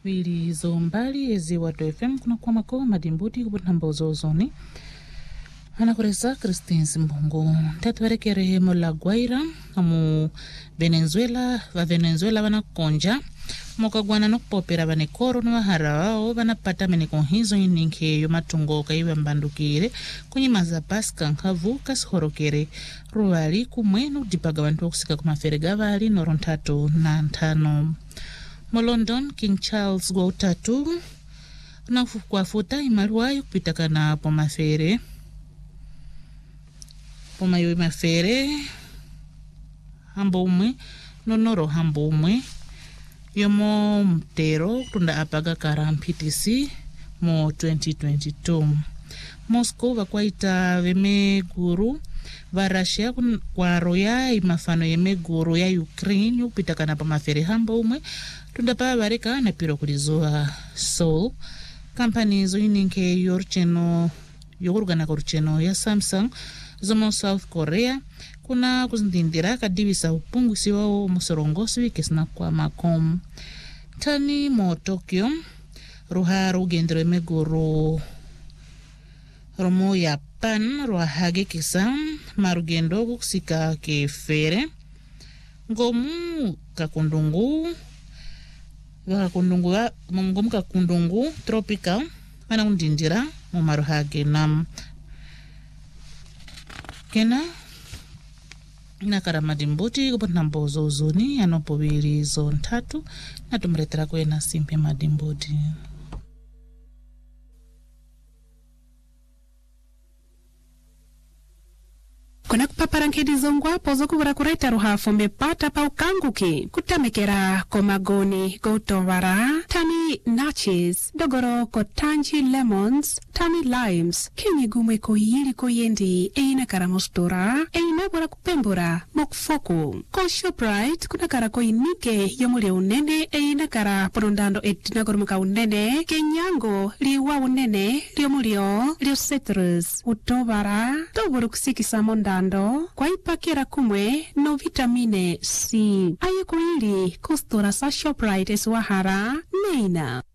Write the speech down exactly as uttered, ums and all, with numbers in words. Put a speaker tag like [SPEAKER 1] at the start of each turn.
[SPEAKER 1] Vili zombali ezi watu F M kuna kwa mako madimbuti kupuna mbozo zoni. Anakureza Christine Simbongo. Tatu warekere mola Guaira amu Venezuela wa Venezuela wana konja. Moka guana nukpopera wane koro nuwa harawao wana pata mene konhizo ininke yo matungo kaiwe mbandukire kwenye mazapas kankavu kas horokere ruwali kumwenu dipaga wantu kusika kumafere gavali norontato na ntano. Mo London King Charles gwa utatu na kwa futa imaruwayo kupitaka na pomafere pomayo mafere hambo umwe nonoro hambo umwe yomo mtero tunda apaga karam P T C mo twenty twenty-two. Moscow wakwaita veme guru va Russia kwa roya imafano yeme guru ya Ukraine upitaka na pomafere hambo umwe tunda pa vareka na piro kulizoa Seoul. Companies uininke yorcheno yorgana korcheno ya Samsung zomo South Korea kuna kuzindindira kadibisa upungusi wao musorongosi wikesina kwa makom. Tani mo Tokyo ruharu gendro meguru romo Japan ruhage kisa marugendo kusika ke fere ngomu kakundungu kakundungu ngomu kakundungu tropical ana undindira mu maruhage nam kena ina karamadimbuti kupata mbozo zoni yanopobili zon tatu na tumretera kwena simpe madimbuti.
[SPEAKER 2] Kuna kupaparankedi zongwa pozo kubura kureta ruha fombe pata pa ukanguki kutamekera komagoni gotovara tani natches dogoro kotanji lemons tani limes kenye gume ko yili ko yendi eina karamostora eina bora kupembora mokfoko ko Shoprite kuna kara ko inike yomule unene eina kara porondando etina gormuka unene kenyango liwa unene liomulio lio citrus utovara toburu kusikisa monda kwa ipakira kumwe no vitamine C. Aye kuili kustora sa Shoprite eswahara neina.